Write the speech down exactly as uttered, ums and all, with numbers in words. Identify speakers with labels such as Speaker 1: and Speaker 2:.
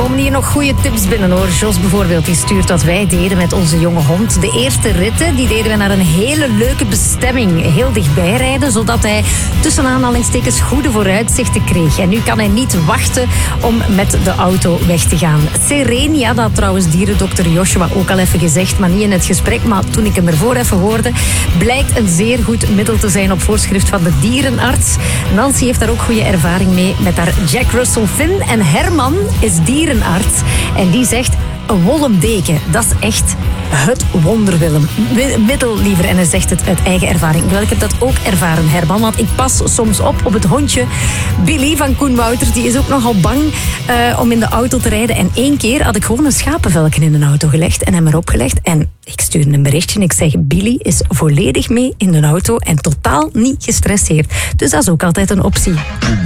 Speaker 1: komen hier nog goede tips binnen hoor. Jos bijvoorbeeld, die stuurt wat wij deden met onze jonge hond. De eerste ritten, die deden we naar een hele leuke bestemming. Heel dichtbij rijden, zodat hij tussen aanhalingstekens goede vooruitzichten kreeg. En nu kan hij niet wachten om met de auto weg te gaan. Sereen, ja, dat had trouwens dierendokter Joshua ook al even gezegd, maar niet in het gesprek, maar toen ik hem ervoor even hoorde, blijkt een zeer goed middel te zijn op voorschrift van de dierenarts. Nancy heeft daar ook goede ervaring mee met haar Jack Russell Finn. En Herman is dierenarts en die zegt, een wollen deken, dat is echt het wondermiddel liever. En hij zegt het uit eigen ervaring. Wel, ik heb dat ook ervaren, Herman, want ik pas soms op op het hondje Billy van Koen Wouters. Die is ook nogal bang uh, om in de auto te rijden. En één keer had ik gewoon een schapenvelken in de auto gelegd en hem erop gelegd. En ik stuurde een berichtje en ik zeg, Billy is volledig mee in de auto en totaal niet gestresseerd. Dus dat is ook altijd een optie.